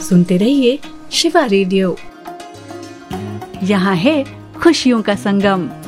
सुनते रहिए शिवा रेडियो। यहाँ है खुशियों का संगम।